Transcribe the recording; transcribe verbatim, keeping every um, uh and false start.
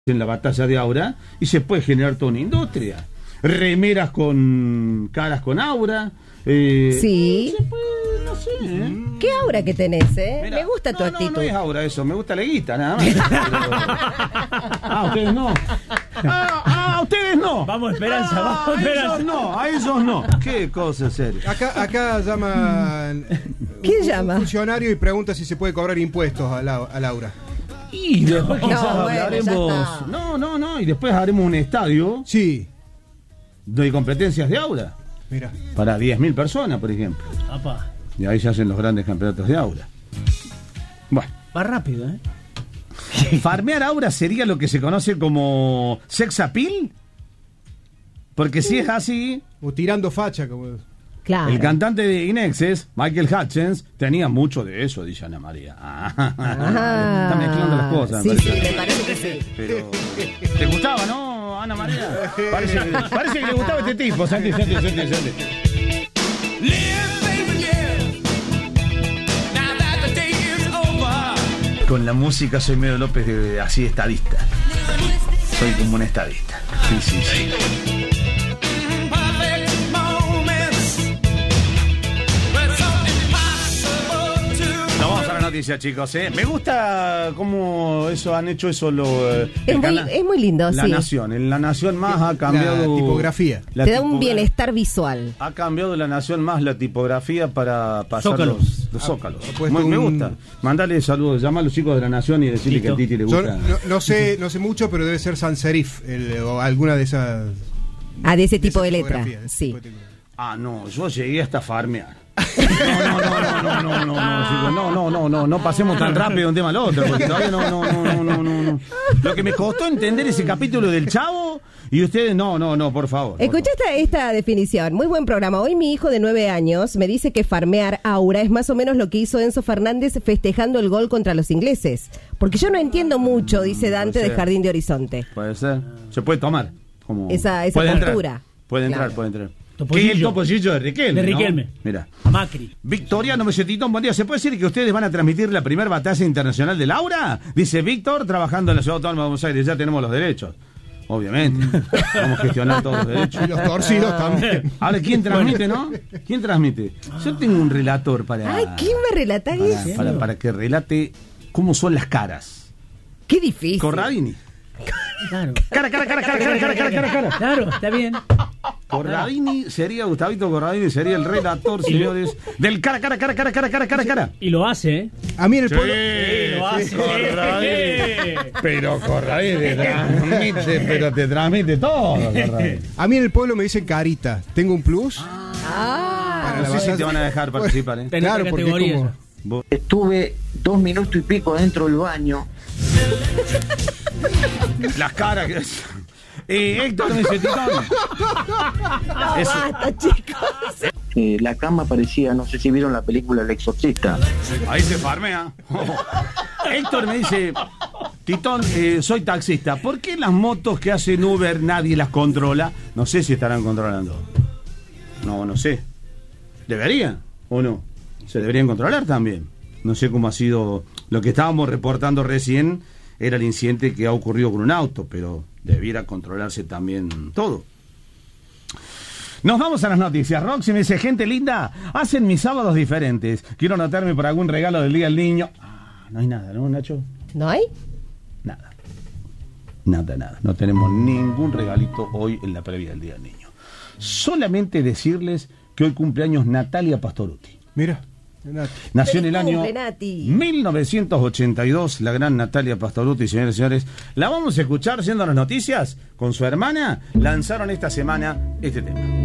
en la batalla de Aura y se puede generar toda una industria. Remeras con caras con Aura. Eh, sí. Se puede, no sé, ¿eh? ¿Qué aura que tenés, eh? Mirá, me gusta tu no, actitud. No, no es Aura eso, me gusta la guita, nada más. Pero... Ah, ustedes no. Ah, ah, ustedes no. Vamos, Esperanza, ah, vamos, a Esperanza. Esos no, a esos no. Qué cosa seria. Acá, acá llaman. ¿Quién un, llama? Un funcionario y pregunta si se puede cobrar impuestos a, la, a Laura. Y después No, quizás bueno, hablaremos. ya está. No, no, no. Y después haremos un estadio Sí, de competencias de Aura. mira. Para diez mil personas, por ejemplo. Apa, Y ahí se hacen los grandes campeonatos de Aura. Bueno. va rápido, ¿eh? Farmear Aura sería lo que se conoce como sex appeal. Porque si es así, O tirando facha, como. Claro. el cantante de Inexes, Michael Hutchins, tenía mucho de eso, dice Ana María. Ah, Ah, está mezclando las cosas. Sí, me sí, parece. me parece que sí. Pero te gustaba, ¿no, Ana María? Parece, parece que le gustaba este tipo. Santi, Santi, Santi, Santi. Con la música soy medio López de así estadista. Soy como un estadista. Sí, sí, sí. Nos vamos a la noticia, chicos, ¿eh? Me gusta cómo eso han hecho eso lo, eh, Es el muy, cana- es muy lindo, La sí. Nación. En La Nación Más ha cambiado La tipografía. la Te da un tipogra- bienestar visual. Ha cambiado La Nación Más la tipografía para pasar Zócalos. los, los zócalos. ha puesto Muy- me un- gusta. Mandale saludos, llama a los chicos de La Nación y decirle Listo. que a Titi le Yo gusta. no, no sé, no sé mucho, pero debe ser sans serif el, o alguna de esas. Ah, de ese de tipo esa de letra. tipografía, de ese Sí. tipo de tipografía. Ah, no, yo llegué hasta farmear. No, no, no, no, no, no, no, chicos, no, no, no, no, no pasemos tan rápido de un tema al otro, porque todavía no, no, no, no, no, no, no. Lo que me costó entender ese capítulo del Chavo y ustedes, no, no, no, por favor. por Escucha esta, esta definición. Muy buen programa. Hoy mi hijo de nueve años me dice que farmear Aura es más o menos lo que hizo Enzo Fernández festejando el gol contra los ingleses. Porque yo no entiendo mucho, dice Dante puede de ser. Jardín de Horizonte. Puede ser. Se puede tomar. Como... Esa- esa puede postura. Entrar. Puede entrar, Claro. puede entrar. Topollillo. ¿Qué es el topollillo de Riquelme? De ¿no? Riquelme. Mira. A Macri. Victoriano Mesetitón, buen día. ¿Se puede decir que ustedes van a transmitir la primera batalla internacional de Laura? Dice Víctor, trabajando en la Ciudad Autónoma de Buenos Aires. Ya tenemos los derechos. Obviamente. Vamos a gestionar todos los derechos. Y los torcidos también. Ahora, ¿quién transmite, no? ¿Quién transmite? Yo tengo un relator para... Ay, ¿quién me relata para, eso? para, para que relate cómo son las caras. Qué difícil. Corradini. Claro. Cara, cara, cara, cara, cara, cara, cara, cara, cara. Claro, está bien. Corradini sería, Gustavito Corradini sería el relator, señores, del cara, cara, cara, cara, cara, cara, cara, cara. Y lo hace, ¿eh? A mí en el pueblo. Sí, lo hace. Corradini. Pero Corradini te transmite, pero te transmite todo, Corradini. A mí en el pueblo me dicen carita. ¿Tengo un plus? Ah, Para No la sé si batalla. te van a dejar participar, ¿eh? Tenés Claro, otra porque categoría como- ya. Vos- Estuve dos minutos y pico dentro del baño. Las caras que... Eh, Héctor Mesetitón. Eso. basta, chicos. Eh, la cama parecía, no sé si vieron la película El Exorcista. Ahí se farmea. Héctor me dice, Titón, eh, soy taxista. ¿Por qué las motos que hacen Uber nadie las controla? No sé si estarán controlando. No, no sé. ¿Deberían o no? Se deberían controlar también. No sé cómo ha sido... Lo que estábamos reportando recién era el incidente que ha ocurrido con un auto, pero debiera controlarse también todo. Nos vamos a las noticias. Roxy me dice, gente linda, hacen mis sábados diferentes. Quiero anotarme por algún regalo del Día del Niño. Ah, no hay nada, ¿no, Nacho? ¿No hay? Nada. Nada, nada. No tenemos ningún regalito hoy en la previa del Día del Niño. Solamente decirles que hoy cumpleaños Natalia Pastorutti. Mira, Nati. Nació en el ¡Feliz año cumple, Nati! mil novecientos ochenta y dos, la gran Natalia Pastorutti, señores y señores. La vamos a escuchar siendo las noticias con su hermana. Lanzaron esta semana este tema.